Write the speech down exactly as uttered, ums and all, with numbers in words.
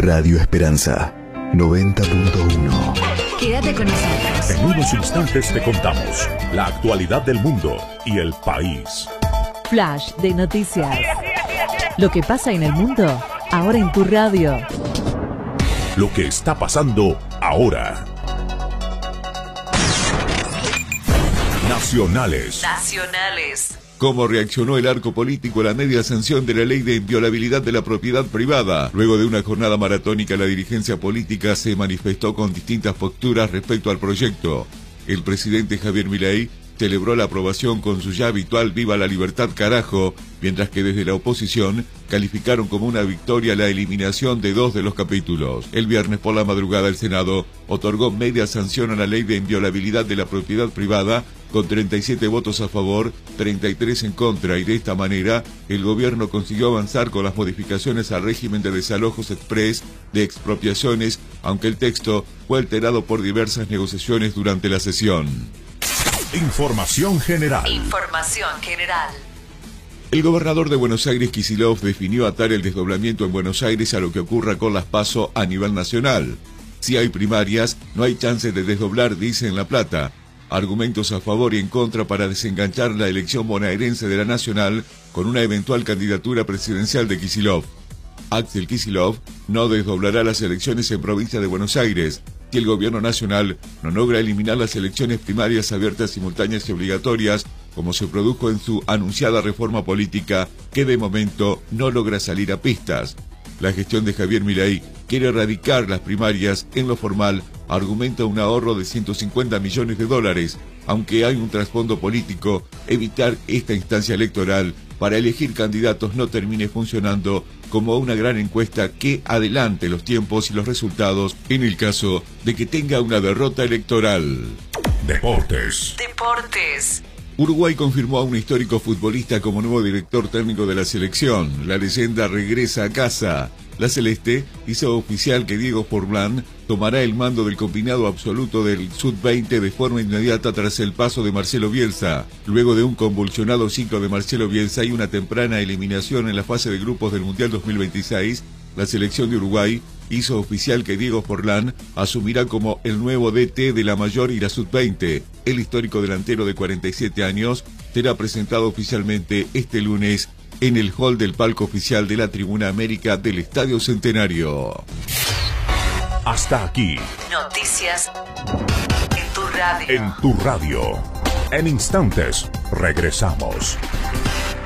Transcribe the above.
Radio Esperanza noventa punto uno. Quédate con nosotros. En unos instantes te contamos la actualidad del mundo y el país. Flash de noticias. Lo que pasa en el mundo, ahora en tu radio. Lo que está pasando ahora. Nacionales. Nacionales. ¿Cómo reaccionó el arco político a la media sanción de la ley de inviolabilidad de la propiedad privada? Luego de una jornada maratónica, la dirigencia política se manifestó con distintas posturas respecto al proyecto. El presidente Javier Milei celebró la aprobación con su ya habitual "Viva la libertad, carajo", mientras que desde la oposición calificaron como una victoria la eliminación de dos de los capítulos. El viernes por la madrugada el Senado otorgó media sanción a la ley de inviolabilidad de la propiedad privada con treinta y siete votos a favor, treinta y tres en contra, y de esta manera el gobierno consiguió avanzar con las modificaciones al régimen de desalojos express, de expropiaciones, aunque el texto fue alterado por diversas negociaciones durante la sesión. Información general. Información general. El gobernador de Buenos Aires, Kicillof, definió atar el desdoblamiento en Buenos Aires a lo que ocurra con las PASO a nivel nacional. Si hay primarias, no hay chance de desdoblar, dice en La Plata. Argumentos a favor y en contra para desenganchar la elección bonaerense de la nacional con una eventual candidatura presidencial de Kicillof. Axel Kicillof no desdoblará las elecciones en provincia de Buenos Aires si el gobierno nacional no logra eliminar las elecciones primarias abiertas, simultáneas y obligatorias, como se produjo en su anunciada reforma política, que de momento no logra salir a pistas. La gestión de Javier Milei quiere erradicar las primarias en lo formal, argumenta un ahorro de ciento cincuenta millones de dólares, aunque hay un trasfondo político, evitar esta instancia electoral para elegir candidatos no termine funcionando como una gran encuesta que adelante los tiempos y los resultados en el caso de que tenga una derrota electoral. Deportes. Deportes. Uruguay confirmó a un histórico futbolista como nuevo director técnico de la selección. La leyenda regresa a casa. La Celeste hizo oficial que Diego Forlán tomará el mando del combinado absoluto del sub veinte de forma inmediata tras el paso de Marcelo Bielsa. Luego de un convulsionado ciclo de Marcelo Bielsa y una temprana eliminación en la fase de grupos del Mundial dos mil veintiséis, la selección de Uruguay hizo oficial que Diego Forlán asumirá como el nuevo D T de la mayor y la sub veinte. El histórico delantero de cuarenta y siete años será presentado oficialmente este lunes en el hall del palco oficial de la Tribuna América del Estadio Centenario. Hasta aquí. Noticias en tu radio. En tu radio. En instantes regresamos.